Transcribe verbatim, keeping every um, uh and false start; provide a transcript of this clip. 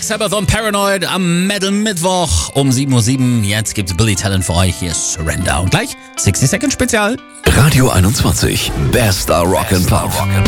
Sabbath und Paranoid am Metal Mittwoch um sieben Uhr sieben. Jetzt gibt's Billy Talent für euch. Hier ist Surrender. Und gleich sechzig Second Spezial. Radio einundzwanzig. Bester Rock'n'Pop.